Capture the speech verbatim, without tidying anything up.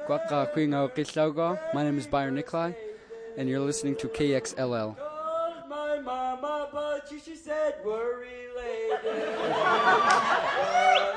Kwaka Kwingo Kitlaugo. My name is Byron Nikolai, and you're listening to K X L L. Called my mama, but she, she said we're related.